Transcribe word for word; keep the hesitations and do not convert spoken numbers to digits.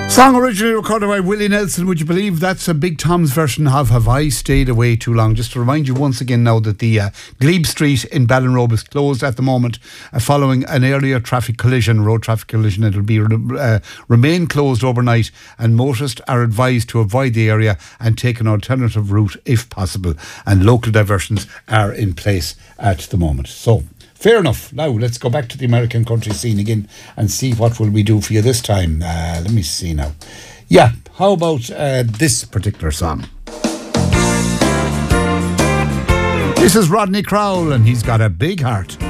Song originally recorded by Willie Nelson. Would you believe that's a Big Tom's version of Have I Stayed Away Too Long? Just to remind you once again now that the uh, Glebe Street in Ballinrobe is closed at the moment uh, following an earlier traffic collision, road traffic collision. It'll be uh, remain closed overnight, and motorists are advised to avoid the area and take an alternative route if possible. And local diversions are in place at the moment. So, fair enough. Now, let's go back to the American country scene again and see what will we do for you this time. Uh, let me see now. Yeah, how about uh, this particular song? This is Rodney Crowell, and he's got a big heart.